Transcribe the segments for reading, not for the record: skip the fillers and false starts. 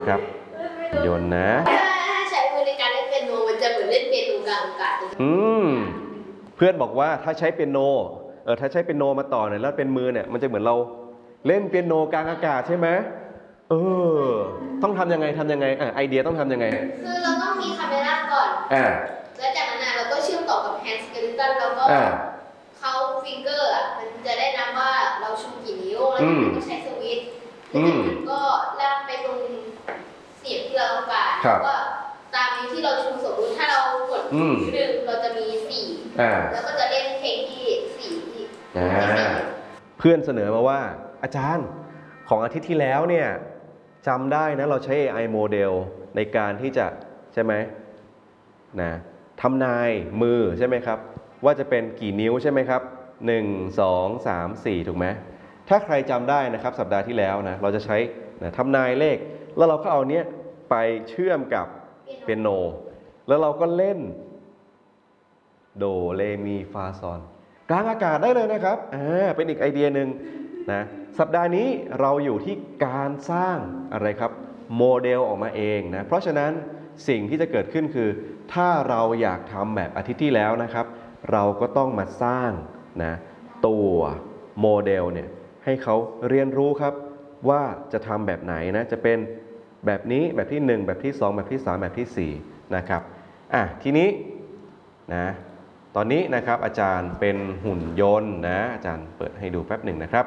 ครับยนต์นะถ้าใช้มือในการเล่นเปียโนมันจะเหมือนเล่นเปียโนกลางอากาศเพื่อนบอกว่าถ้าใช้เปียโนถ้าใช้เปียโนมาต่อเนี่ยแล้วเป็นมือเนี่ยมันจะเหมือนเราเล่นเปียโนกลางอากาศใช่ไหมต้องทำยังไงไอเดียต้องทำยังไงคือเราต้องมีคาเมล่าก่อนแล้วจากนั้นเราก็เชื่อมต่อกับแฮนด์สเกลิตันแล้วก็เขาฟิงเกอร์มันจะได้นับว่าเราชูกี่นิ้วแล้วมันก็ใช้สวิตช์แล้วจากนั้นก็ลากไปตรงเสียงที่เราต้องการแล้วก็ตามนิ้วที่เราชูสมมติถ้าเรากดนิ้วหนึ่งเราจะมี4แล้วก็จะเล่นเพลงที่4ที่เพื่อนเสนอมาว่าอาจารย์ของอาทิตย์ที่แล้วเนี่ยจำได้นะเราใช้ AI โมเดลในการที่จะใช่ไหมนะทำนายมือใช่ไหมครับว่าจะเป็นกี่นิ้วใช่ไหมครับ1 2 3 4ถูกไหมถ้าใครจำได้นะครับสัปดาห์ที่แล้วนะเราจะใช้ทำนายเลขแล้วเราก็เอาเนี้ยไปเชื่อมกับเปียโนแล้วเราก็เล่นโดเรมีฟาซอนกลางอากาศได้เลยนะครับเป็นอีกไอเดียหนึ่งนะสัปดาห์นี้เราอยู่ที่การสร้างอะไรครับโมเดลออกมาเองนะเพราะฉะนั้นสิ่งที่จะเกิดขึ้นคือถ้าเราอยากทำแบบอาทิตย์ที่แล้วนะครับเราก็ต้องมาสร้างนะตัวโมเดลเนี่ยให้เขาเรียนรู้ครับว่าจะทำแบบไหนนะจะเป็นแบบนี้แบบที่1แบบที่2แบบที่3แบบที่4นะครับทีนี้นะตอนนี้นะครับอาจารย์เป็นหุ่นยนต์นะอาจารย์เปิดให้ดูแป๊บหนึ่งนะครับ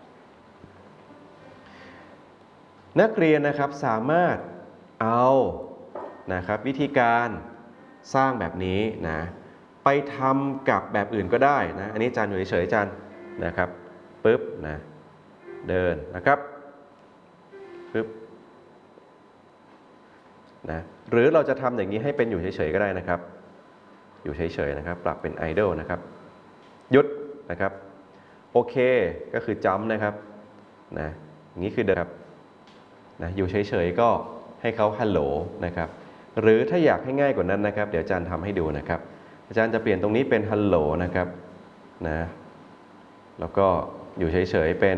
นักเรียนนะครับสามารถเอานะครับวิธีการสร้างแบบนี้นะไปทำกับแบบอื่นก็ได้นะอันนี้อาจารย์อยู่เฉยๆอาจารย์นะครับปึ๊บนะเดินนะครับปึ๊บนะหรือเราจะทำอย่างนี้ให้เป็นอยู่เฉยๆก็ได้นะครับอยู่เฉยๆนะครับปรับเป็นไอดอลนะครับหยุดนะครับโอเคก็คือจัมป์นะครับนะอย่างนี้คือเดินครับนะอยู่เฉยๆก็ให้เขาฮัลโหลนะครับหรือถ้าอยากให้ง่ายกว่านั้นนะครับเดี๋ยวอาจารย์ทำให้ดูนะครับอาจารย์จะเปลี่ยนตรงนี้เป็นฮัลโหลนะครับนะแล้วก็อยู่เฉยๆเป็น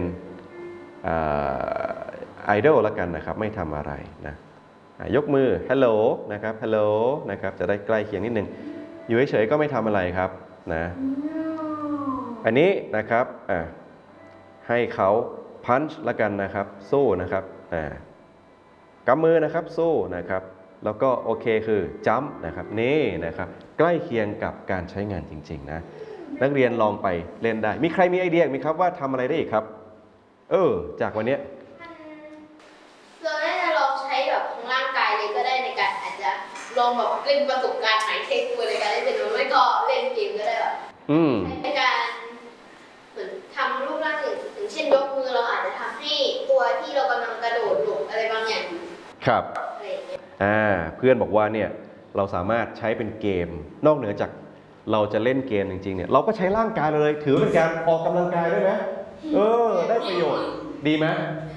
ไอดอลแล้วกันนะครับไม่ทำอะไรนะยกมือฮัลโหลนะครับฮัลโหลนะครับจะได้ใกล้เคียงนิดนึงอยู่เฉยๆก็ไม่ทำอะไรครับนะอันนี้นะครับให้เขาพันช์ละกันนะครับสู้นะครับกำมือนะครับสู้นะครับแล้วก็โอเคคือจัมป์นะครับนี่นะครับใกล้เคียงกับการใช้งานจริงๆนะนักเรียนลองไปเล่นได้มีใครมีไอเดียไหมครับว่าทำอะไรได้อีกครับจากวันนี้เราได้ลองใช้แบบของร่างกายเลยก็ได้ในการอาจจะลองแบบเล่นประสบการณ์ใหม่เทคตัวในการเล่นเป็นไม่ก็เล่นเกมก็ได้แบบในการเหมือนทำรูปร่างอย่างเช่นยกมือเราอาจจะทำให้ตัวที่เรากำลังกระโดดหลบอะไรบางอย่างครับเพื่อนบอกว่าเนี่ยเราสามารถใช้เป็นเกมนอกเหนือจากเราจะเล่นเกมจริงๆเนี่ยเราก็ใช้ร่างกายเลยถือเป็นการออกกำลังกายด้วยไหมได้ประโยชน์ดีไหม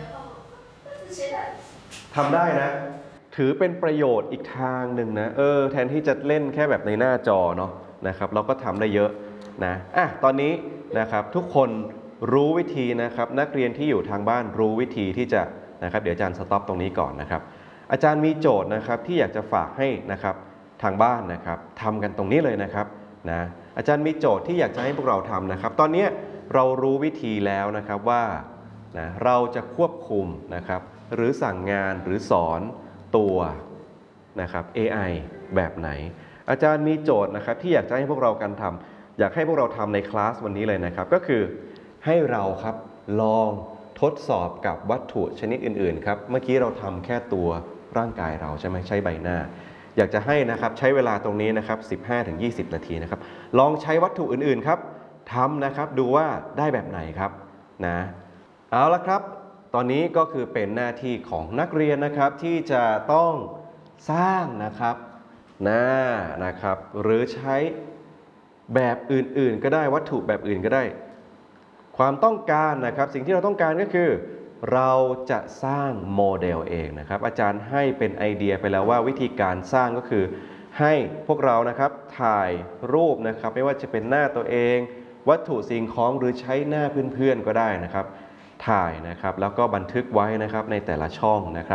ทำได้นะถือเป็นประโยชน์อีกทางหนึ่งนะแทนที่จะเล่นแค่แบบในหน้าจอเนาะนะครับเราก็ทำได้เยอะนะตอนนี้นะครับทุกคนรู้วิธีนะครับนักเรียนที่อยู่ทางบ้านรู้วิธีที่จะนะครับเดี๋ยวอาจารย์สต็อปตรงนี้ก่อนนะครับอาจารย์มีโจทย์นะครับที่อยากจะฝากให้นะครับทางบ้านนะครับทำกันตรงนี้เลยนะครับนะอาจารย์มีโจทย์ที่อยากจะให้พวกเราทำนะครับตอนนี้เรารู้วิธีแล้วนะครับว่านะเราจะควบคุมนะครับหรือสั่งงานหรือสอนตัวนะครับ AI แบบไหนอาจารย์มีโจทย์นะครับที่อยากจะให้พวกเรากันทำอยากให้พวกเราทำในคลาสวันนี้เลยนะครับก็คือให้เราครับลองทดสอบกับวัตถุชนิดอื่นๆครับเมื่อกี้เราทำแค่ตัวร่างกายเราใช่ไหมใช้ใบหน้าอยากจะให้นะครับใช้เวลาตรงนี้นะครับ 15-20 นาทีนะครับลองใช้วัตถุอื่นๆครับทำนะครับดูว่าได้แบบไหนครับนะเอาละครับตอนนี้ก็คือเป็นหน้าที่ของนักเรียนนะครับที่จะต้องสร้างนะครับนะครับหรือใช้แบบอื่นๆก็ได้วัตถุแบบอื่นก็ได้ความต้องการนะครับสิ่งที่เราต้องการก็คือเราจะสร้างโมเดลเองนะครับอาจารย์ให้เป็นไอเดียไปแล้วว่าวิธีการสร้างก็คือให้พวกเรานะครับถ่ายรูปนะครับไม่ว่าจะเป็นหน้าตัวเองวัตถุสิ่งของหรือใช้หน้าเพื่อนๆก็ได้นะครับถ่ายนะครับแล้วก็บันทึกไว้นะครับในแต่ละช่องนะครับ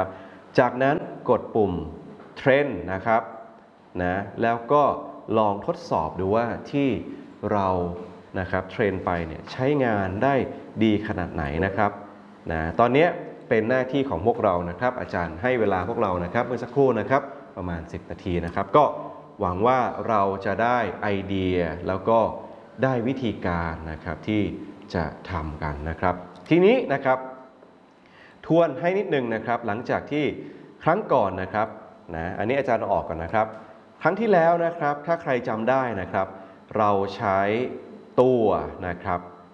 จากนั้นกดปุ่มเทรนนะครับนะแล้วก็ลองทดสอบดูว่าที่เรานะครับเทรนไปเนี่ยใช้งานได้ดีขนาดไหนนะครับนะตอนนี้เป็นหน้าที่ของพวกเรานะครับอาจารย์ให้เวลาพวกเรานะครับเมื่อสักครู่นะครับประมาณ10 นาทีนะครับก็หวังว่าเราจะได้ไอเดียแล้วก็ได้วิธีการนะครับที่จะทำกันนะครับทีนี้นะครับทวนให้นิดนึงนะครับหลังจากที่ครั้งก่อนนะครับนะอันนี้อาจารย์เอาออกก่อนนะครับครั้งที่แล้วนะครับถ้าใครจำได้นะครับเราใช้ตัวนะครับ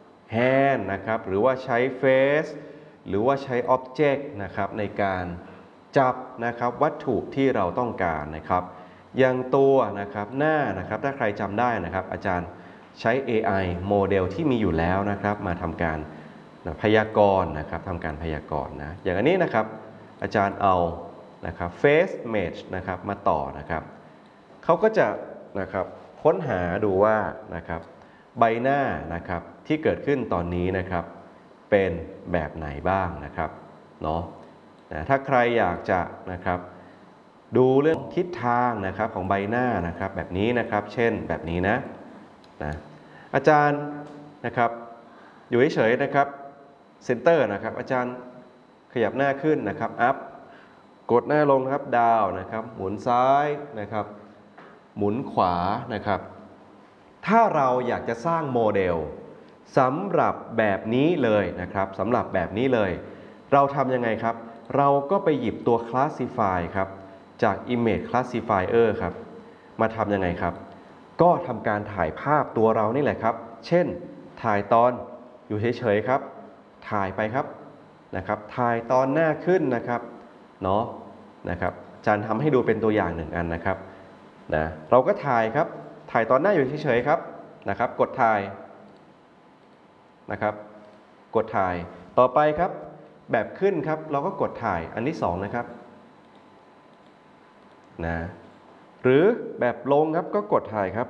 hand นะครับหรือว่าใช้ face หรือว่าใช้ object นะครับในการจับนะครับวัตถุที่เราต้องการนะครับอย่างตัวนะครับหน้านะครับถ้าใครจำได้นะครับอาจารย์ใช้ AI โมเดลที่มีอยู่แล้วนะครับมาทำการพยากรณ์นะครับทำการพยากรณ์นะอย่างอันนี้นะครับอาจารย์เอานะครับ face image นะครับมาต่อนะครับเขาก็จะนะครับค้นหาดูว่านะครับใบหน้านะครับที่เกิดขึ้นตอนนี้นะครับเป็นแบบไหนบ้างนะครับเนาะถ้าใครอยากจะนะครับดูเรื่องทิศทางนะครับของใบหน้านะครับแบบนี้นะครับเช่นแบบนี้นะอาจารย์นะครับอยู่เฉยๆนะครับเซนเตอร์นะครับอาจารย์ขยับหน้าขึ้นนะครับอัพกดหน้าลงครับดาวนะครับหมุนซ้ายนะครับหมุนขวานะครับถ้าเราอยากจะสร้างโมเดลสำหรับแบบนี้เลยนะครับสำหรับแบบนี้เลยเราทำยังไงครับเราก็ไปหยิบตัว Classify ครับจาก Image Classifier ครับมาทำยังไงครับก็ทำการถ่ายภาพตัวเรานี่แหละครับเช่นถ่ายตอนอยู่เฉยๆครับถ่ายไปครับนะครับถ่ายตอนหน้าขึ้นนะครับเนาะนะครับอาจารย์ทำให้ดูเป็นตัวอย่าง1 อันนะครับนะเราก็ถ่ายครับถ่ายตอนหน้าอยู่เฉยๆครับนะครับกดถ่ายนะครับกดถ่ายต่อไปครับแบบขึ้นครับเราก็กดถ่ายอันที่2นะครับนะหรือแบบลงครับก็กดถ่ายครับ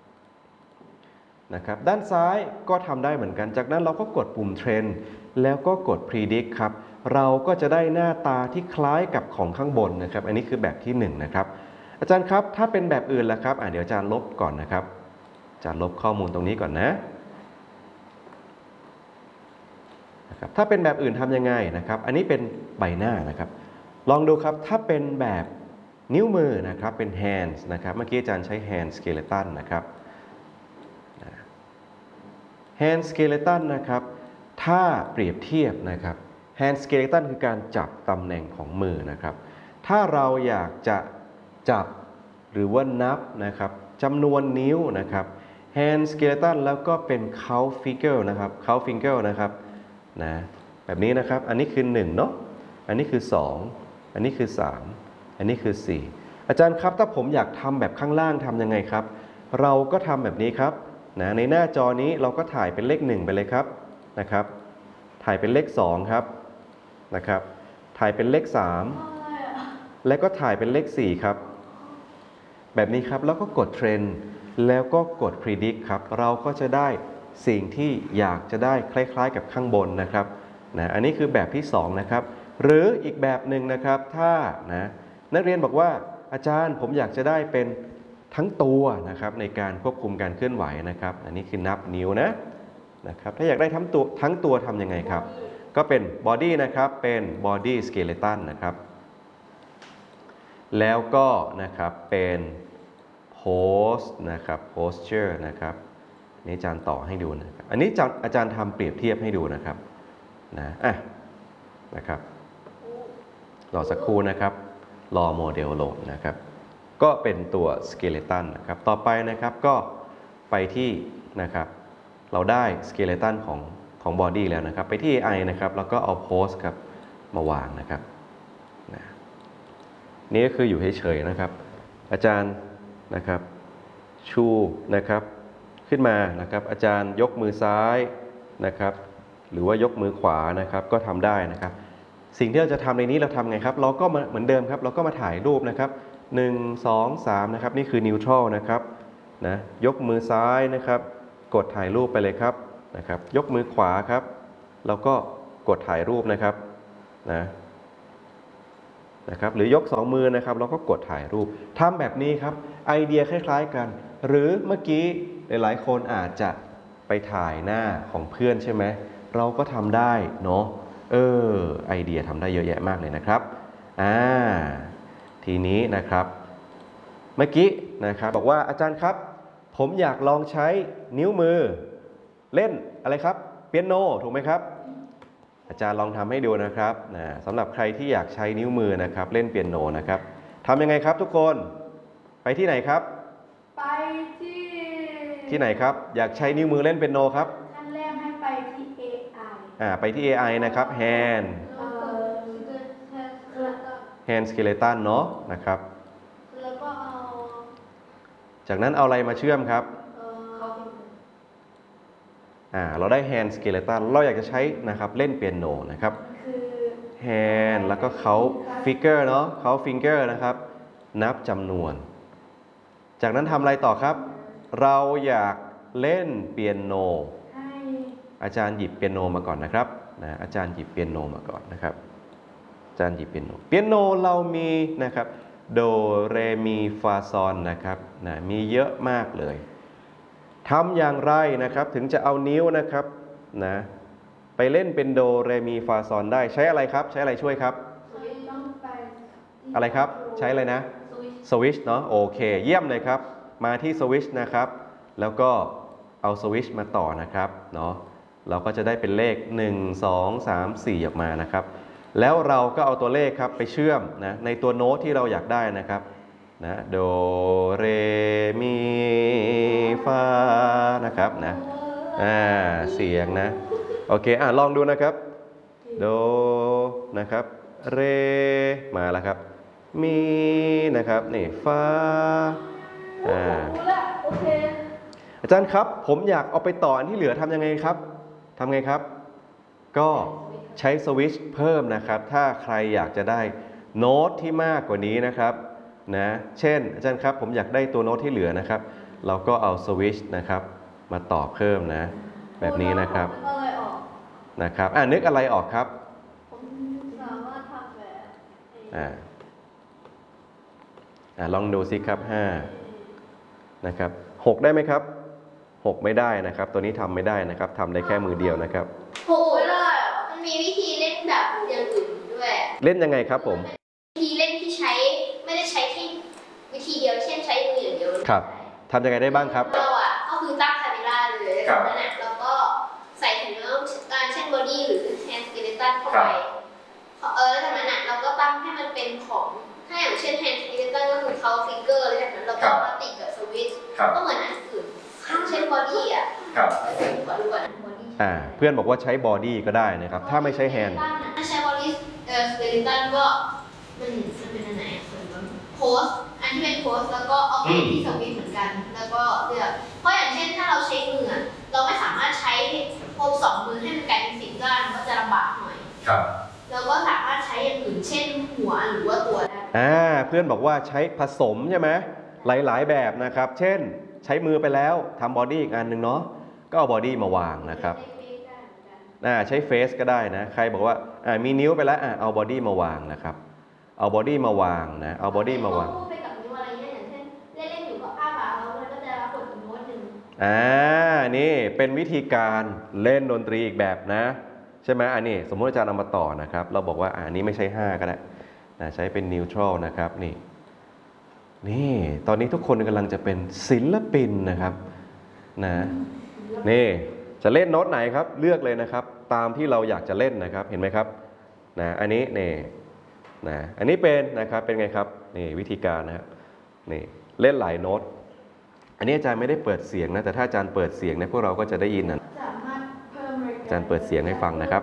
นะครับด้านซ้ายก็ทำได้เหมือนกันจากนั้นเราก็กดปุ่มเทรนแล้วก็กด predict ครับเราก็จะได้หน้าตาที่คล้ายกับของข้างบนนะครับอันนี้คือแบบที่1นะครับอาจารย์ครับถ้าเป็นแบบอื่นล่ะครับเดี๋ยวอาจารย์ลบก่อนนะครับอาจารย์ลบข้อมูลตรงนี้ก่อนนะครับถ้าเป็นแบบอื่นทำยังไงนะครับอันนี้เป็นใบหน้านะครับลองดูครับถ้าเป็นแบบนิ้วมือนะครับเป็น hands นะครับเมื่อกี้อาจารย์ใช้ hand skeleton นะครับ hand skeleton นะครับถ้าเปรียบเทียบนะครับ hand skeleton คือการจับตำแหน่งของมือนะครับถ้าเราอยากจะจับหรือว่านับนะครับจำนวนนิ้วนะครับ hand skeleton แล้วก็เป็น count finger นะครับ count finger นะครับนะแบบนี้นะครับอันนี้คือ1เนาะอันนี้คือ2อันนี้คือ3อันนี้คือ4อาจารย์ครับถ้าผมอยากทำแบบข้างล่างทำยังไงครับเราก็ทำแบบนี้ครับนะในหน้าจอนี้เราก็ถ่ายเป็นเลข1ไปเลยครับนะครับถ่ายเป็นเลข2ครับนะครับถ่ายเป็นเลข3และก็ถ่ายเป็นเลข4ครับแบบนี้ครับแล้วก็กดเทรนแล้วก็กด predict ครับเราก็จะได้สิ่งที่อยากจะได้คล้ายๆกับข้างบนนะครับนะอันนี้คือแบบที่2นะครับหรืออีกแบบหนึ่งนะครับถ้านะนักเรียนบอกว่าอาจารย์ผมอยากจะได้เป็นทั้งตัวนะครับในการควบคุมการเคลื่อนไหวนะครับอันนี้คือนับนิ้วนะครับถ้าอยากได้ทั้งตัวทำยังไงครับก็เป็น body นะครับเป็น body skeleton นะครับแล้วก็นะครับเป็น pose นะครับ posture นะครับนี่อาจารย์ต่อให้ดูนะครับอันนี้อาจารย์ทำเปรียบเทียบให้ดูนะครับนะครับรอสักครู่นะครับรอโมเดลโหลดนะครับก็เป็นตัว skeleton นะครับต่อไปนะครับก็ไปที่นะครับเราได้ skeleton ของ body แล้วนะครับไปที่ AI นะครับแล้วก็เอา pose ครับมาวางนะครับนี่ก็คืออยู่เฉยๆนะครับอาจารย์นะครับชูนะครับขึ้นมานะครับอาจารย์ยกมือซ้ายนะครับหรือว่ายกมือขวานะครับก็ทำได้นะครับสิ่งที่เราจะทำในนี้เราทำไงครับเราก็เหมือนเดิมครับเราก็มาถ่ายรูปนะครับ1 2 3นะครับนี่คือ neutral นะครับนะยกมือซ้ายนะครับกดถ่ายรูปไปเลยครับนะครับยกมือขวาครับแล้วก็กดถ่ายรูปนะครับนะนะครับหรือยก2มือนะครับแล้วก็กดถ่ายรูปทำแบบนี้ครับไอเดียคล้ายๆกันหรือเมื่อกี้หลายๆคนอาจจะไปถ่ายหน้าของเพื่อนใช่ไหมเราก็ทำได้เนาะไอเดียทำได้เยอะแยะมากเลยนะครับทีนี้นะครับเมื่อกี้นะครับบอกว่าอาจารย์ครับผมอยากลองใช้นิ้วมือเล่นอะไรครับเปียโนถูกไหมครับอาจารย์ลองทำให้ดูนะครับสำหรับใครที่อยากใช้นิ้วมือนะครับเล่นเปียโนนะครับทำยังไงครับทุกคนไปที่ไหนครับไปที่ไหนครับอยากใช้นิ้วมือเล่นเปียโนครับขั้นแรกให้ไปที่ AI ไปที่ AI นะครับ hand skeleton เนาะนะครับแล้วก็เอาจากนั้นเอาอะไรมาเชื่อมครับเราได้ hand skeleton เราอยากจะใช้นะครับเล่นเปียโนนะครับ hand แล้วก็เขา figure เนาะเขา finger นะครับนับจำนวน จากนั้นทำอะไรต่อครับเราอยากเล่นเปียโนอาจารย์หยิบเปียโนมาก่อนนะครับอาจารย์หยิบเปียโนมาก่อนนะครับอาจารย์หยิบเปียโนเรามีนะครับโดเรมีฟาซอนนะครับมีเยอะมากเลยทำอย่างไรนะครับถึงจะเอานิ้วนะครับไปเล่นเป็นโดเรมีฟาซอนได้ใช้อะไรครับใช้อะไรช่วยครับอะไรครับใช้อะไรนะสวิชเนาะโอเคเยี่ยมเลยครับมาที่สวิชนะครับแล้วก็เอาสวิชมาต่อนะครับเนาะเราก็จะได้เป็นเลข1 2 3 4ออกมานะครับแล้วเราก็เอาตัวเลขครับไปเชื่อมในตัวโน้ตที่เราอยากได้นะครับโดเรมีฟานะครับเสียงนะโอเคลองดูนะครับโดนะครับเรมาแล้วครับมีนะครับนี่ฟาอาจารย์ครับผมอยากเอาไปต่ออันที่เหลือทำยังไงครับทำไงครับก็ใช้สวิตช์เพิ่มนะครับถ้าใครอยากจะได้โน้ตที่มากกว่านี้นะครับเช่นอาจารย์ครับผมอยากได้ตัวโน้ตที่เหลือนะครับเราก็เอาสวิตช์นะครับมาต่อเพิ่มแบบนี้นะครับนึกอะไรออกครับผมสามารถทำแบบลองดูสิครับ5นะครับ6ได้ไหมครับ6ไม่ได้นะครับตัวนี้ทำไม่ได้นะครับทำได้แค่มือเดียวนะครับไม่ได้มันมีวิธีเล่นแบบอย่างอื่นด้วยเล่นยังไงครับผมวิธีเล่นที่ใช้ไม่ได้ใช้แค่วิธีเดียวเช่นใช้มืออย่างเดียวครับทำยังไงได้บ้างครับเราก็คือตั้งคาเมล่าเลยจากนั้นแล้วก็ใส่ถุงน้ำการเช่นบอดี้หรือแฮนด์สเกเลตันเข้าไปจากนั้นเราก็ตั้งให้มันเป็นของถ้าอย่างเช่นแฮนด์สเกเลตันก็คือเขาฟิกเกอร์แล้วจากนั้นเราก็มาติดกับสวิตช์ก็เหมือนอันอื่นเช่นบอดี้ขอดูก่อนบอดี้เพื่อนบอกว่าใช้บอดี้ก็ได้นะครับถ้าไม่ใช้แฮนด์ถ้าใช้บอดี้สเกเลตันก็มันเป็นอันไหนโพสอันที่เป็นโพสแล้วก็เอาไปที่สวิตช์เหมือนกันแล้วก็เลือกเพราะอย่างเช่นถ้าเราใช้มือเราไม่สามารถใช้โพส2 มือให้มันกลายเป็น10 ด้านก็จะลำบากหน่อยเราก็สามารถใช้อย่างอื่นเช่นหัวหรือว่าตัวได้เพื่อนบอกว่าใช้ผสมใช่ไหมหลายๆแบบนะครับเช่นใช้มือไปแล้วทำบอดี้อีกอันหนึ่งเนาะก็เอาบอดี้มาวางนะครับใช้เฟสก็ได้นะใครบอกว่ามีนิ้วไปแล้วเอาบอดี้มาวางนะครับเอาบอดี้มาวางเอาบอดี้มาวางไปกับนิ้วอะไรอย่างเช่นเล่นอยู่ก็อ้าปากแล้วก็จะรับบทโน้ตหนึ่งนี่เป็นวิธีการเล่นดนตรีอีกแบบนะใช่ไหมอันนี้สมมติอาจารย์เอามาต่อนะครับเราบอกว่าอันนี้ไม่ใช่5ก็ได้ใช้เป็นนิวทรัลนะครับนี่ตอนนี้ทุกคนกำลังจะเป็นศิลปินนะครับนี่จะเล่นโน้ตไหนครับเลือกเลยนะครับตามที่เราอยากจะเล่นนะครับเห็นไหมครับอันนี้อันนี้เป็นนะครับเป็นไงครับนี่วิธีการนะครับนี่เล่นหลายโน้ตอันนี้อาจารย์ไม่ได้เปิดเสียงนะแต่ถ้าอาจารย์เปิดเสียงพวกเราก็จะได้ยินอาจารย์เปิดเสียงให้ฟังนะครับ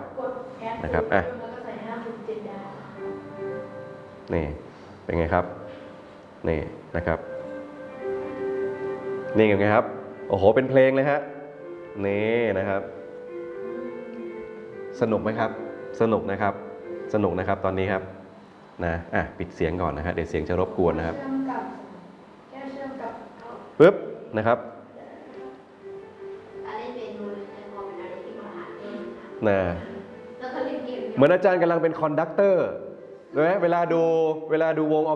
นี่เป็นไงครับนี่นะครับนี่ไงครับโอ้โหเป็นเพลงเลยฮะนี่นะครับสนุกไหมครับสนุกนะครับตอนนี้ครับปิดเสียงก่อนนะครับเดี๋ยวเสียงจะรบกวนนะครับปึ๊บนะครับเหมือนอาจารย์กำลังเป็นคอนดักเตอร์เวลาดูวง